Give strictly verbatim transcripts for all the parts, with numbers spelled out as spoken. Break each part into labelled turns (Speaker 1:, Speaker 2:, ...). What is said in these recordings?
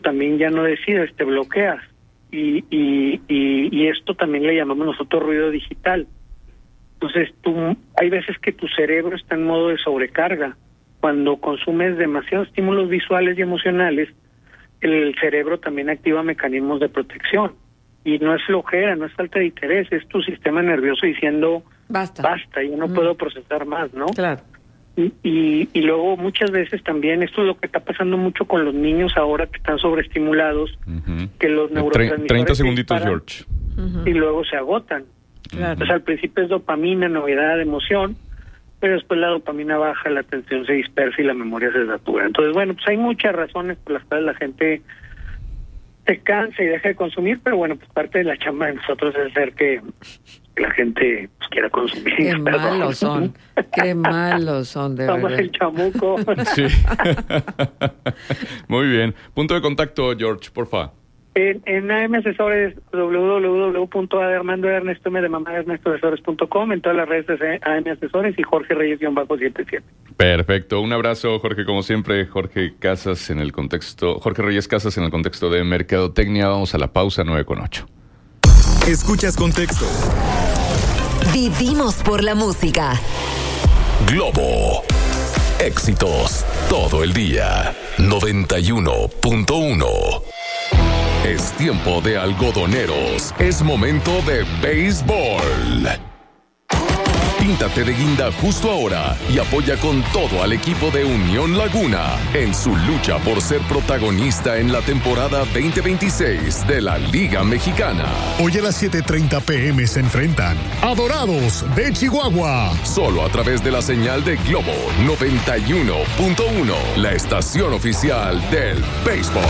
Speaker 1: también ya no decides, te bloqueas. Y, y, y, y esto también le llamamos nosotros ruido digital. Entonces, tú, hay veces que tu cerebro está en modo de sobrecarga. Cuando consumes demasiados estímulos visuales y emocionales, el cerebro también activa mecanismos de protección. Y no es flojera, no es falta de interés, es tu sistema nervioso diciendo,
Speaker 2: basta,
Speaker 1: basta yo no mm. puedo procesar más, ¿no?
Speaker 2: Claro.
Speaker 1: Y, y, y luego muchas veces también, esto es lo que está pasando mucho con los niños ahora que están sobreestimulados, uh-huh. que los neurotransmisores
Speaker 3: treinta segunditos, George.
Speaker 1: Uh-huh. Y luego se agotan. Claro. Entonces al principio es dopamina, novedad, emoción, pero después la dopamina baja, la atención se dispersa y la memoria se satura. Entonces, bueno, pues hay muchas razones por las cuales la gente se cansa y deja de consumir, pero bueno, pues parte de la chamba de nosotros es hacer que la gente pues, quiera consumir.
Speaker 2: Qué malos son, qué malos son, de
Speaker 1: Somos
Speaker 2: verdad.
Speaker 1: el chamuco.
Speaker 3: Sí. Muy bien. Punto de contacto, George, porfa.
Speaker 1: En, en A M Asesores, doble u doble u doble u punto armando ernesto m de mamá ernesto asesores punto com, en todas las redes de A M Asesores y Jorge Reyes setenta y siete.
Speaker 3: Perfecto, un abrazo, Jorge, como siempre. Jorge Casas en el contexto, Jorge Reyes Casas en el contexto de mercadotecnia. Vamos a la pausa, nueve con ocho.
Speaker 4: Escuchas Contexto.
Speaker 5: Vivimos por la música.
Speaker 6: Globo. Éxitos todo el día. noventa y uno punto uno. Es tiempo de algodoneros. Es momento de béisbol. Píntate de guinda justo ahora y apoya con todo al equipo de Unión Laguna en su lucha por ser protagonista en la temporada veinte veintiséis de la Liga Mexicana.
Speaker 4: Hoy a las siete treinta pm se enfrentan a Dorados de Chihuahua.
Speaker 6: Solo a través de la señal de Globo noventa y uno punto uno, la estación oficial del béisbol.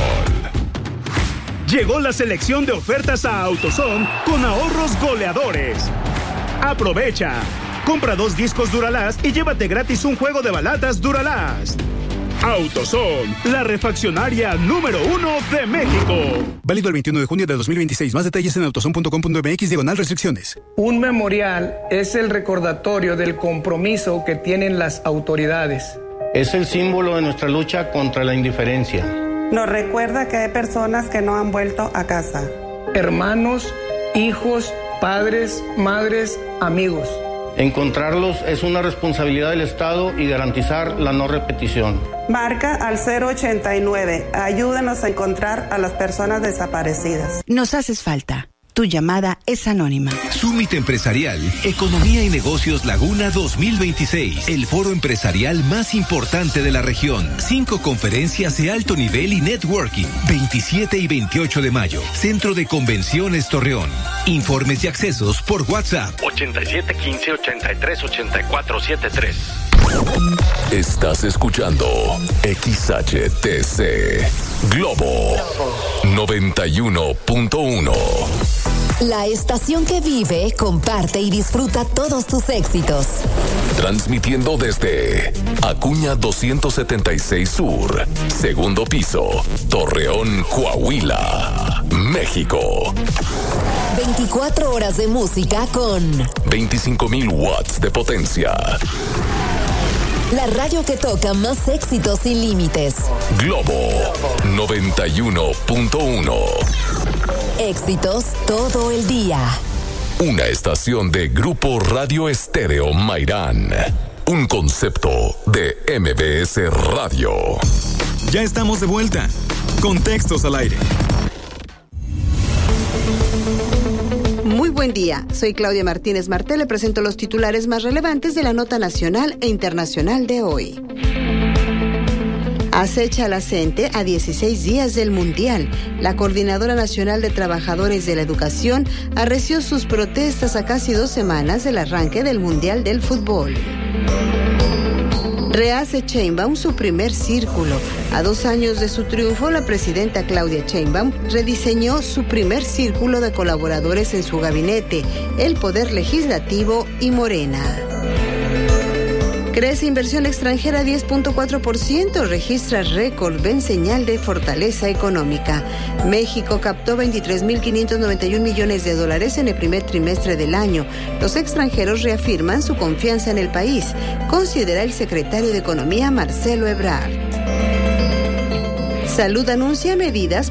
Speaker 7: Llegó la selección de ofertas a AutoZone con ahorros goleadores. Aprovecha. Compra dos discos Duralast y llévate gratis un juego de balatas Duralast. AutoZone, la refaccionaria número uno de México.
Speaker 8: Válido el veintiuno de junio de dos mil veintiséis. Más detalles en autozone punto com punto m x diagonal restricciones.
Speaker 9: Un memorial es el recordatorio del compromiso que tienen las autoridades.
Speaker 10: Es el símbolo de nuestra lucha contra la indiferencia.
Speaker 11: Nos recuerda que hay personas que no han vuelto a casa.
Speaker 9: Hermanos, hijos, padres, madres, amigos.
Speaker 10: Encontrarlos es una responsabilidad del Estado y garantizar la no repetición.
Speaker 11: Marca al cero ochenta y nueve. Ayúdanos a encontrar a las personas desaparecidas.
Speaker 12: Nos haces falta. Tu llamada es anónima.
Speaker 13: Summit Empresarial, Economía y Negocios Laguna dos mil veintiséis. El foro empresarial más importante de la región. Cinco conferencias de alto nivel y networking. veintisiete y veintiocho de mayo. Centro de Convenciones Torreón. Informes y accesos por WhatsApp.
Speaker 14: ochenta y siete quince ochenta y tres ochenta y cuatro setenta y tres.
Speaker 6: Estás escuchando X H T C Globo noventa y uno punto uno.
Speaker 5: La estación que vive, comparte y disfruta todos tus éxitos.
Speaker 6: Transmitiendo desde Acuña doscientos setenta y seis Sur, segundo piso, Torreón, Coahuila, México.
Speaker 5: veinticuatro horas de música con
Speaker 6: veinticinco mil watts de potencia.
Speaker 5: La radio que toca más éxitos sin límites.
Speaker 6: Globo noventa y uno punto uno.
Speaker 5: Éxitos todo el día.
Speaker 6: Una estación de Grupo Radio Estéreo Mairán. Un concepto de M B S Radio.
Speaker 4: Ya estamos de vuelta. Contextos al aire.
Speaker 12: Muy buen día, soy Claudia Martínez Martel, le presento los titulares más relevantes de la nota nacional e internacional de hoy. Acecha la CENTE a dieciséis días del Mundial. La Coordinadora Nacional de Trabajadores de la Educación arreció sus protestas a casi dos semanas del arranque del Mundial del Fútbol. Rehace Sheinbaum su primer círculo. A dos años de su triunfo, la presidenta Claudia Sheinbaum rediseñó su primer círculo de colaboradores en su gabinete, el Poder Legislativo y Morena. Crece inversión extranjera diez punto cuatro por ciento, registra récord, ven señal de fortaleza económica. México captó veintitrés mil quinientos noventa y un millones de dólares en el primer trimestre del año. Los extranjeros reafirman su confianza en el país, considera el secretario de Economía Marcelo Ebrard. Salud anuncia medidas